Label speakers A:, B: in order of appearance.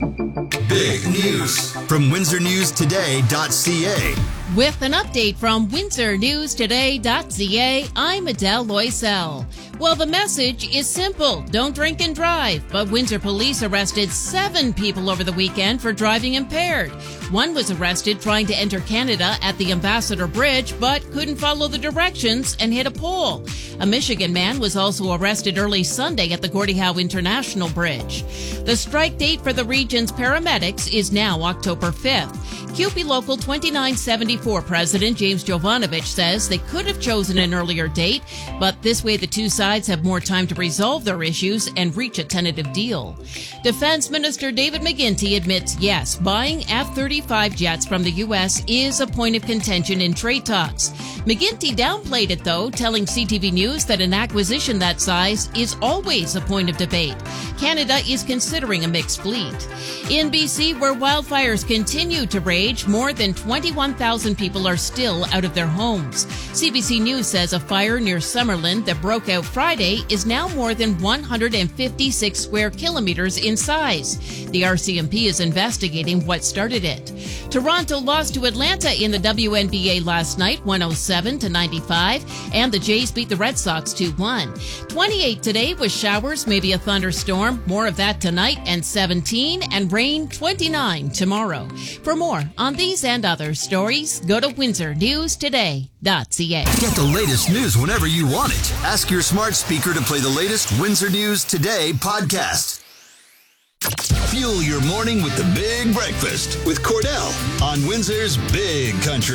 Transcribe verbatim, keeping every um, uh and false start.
A: Big news from Windsor News Today dot C A.
B: With an update from Windsor News Today dot C A, I'm Adele Loisel. Well, the message is simple. Don't drink and drive. But Windsor police arrested seven people over the weekend for driving impaired. One was arrested trying to enter Canada at the Ambassador Bridge, but couldn't follow the directions and hit a pole. A Michigan man was also arrested early Sunday at the Gordie Howe International Bridge. The strike date for the region's paramedics is now October fifth. C U P E Local twenty-nine seventy-four President James Jovanovich says they could have chosen an earlier date, but this way the two sides have more time to resolve their issues and reach a tentative deal. Defense Minister David McGuinty admits, yes, buying F thirty-five jets from the U S is a point of contention in trade talks. McGuinty downplayed it, though, telling C T V News that an acquisition that size is always a point of debate. Canada is considering a mixed fleet. In B C, where wildfires continue to rage, more than twenty-one thousand people are still out of their homes. C B C News says a fire near Summerland that broke out Friday is now more than one hundred fifty-six square kilometers in size. The R C M P is investigating what started it. Toronto lost to Atlanta in the W N B A last night, one oh seven to ninety-five, and the Jays beat the Red Sox two one. twenty-eight today with showers, maybe a thunderstorm. More of that tonight, and seventeen, and rain twenty-nine tomorrow. For more on these and other stories, go to Windsor News Today dot C A.
A: Get the latest news whenever you want it. Ask your smart speaker to play the latest Windsor News Today podcast. Fuel your morning with the Big Breakfast with Cordell on Windsor's Big Country.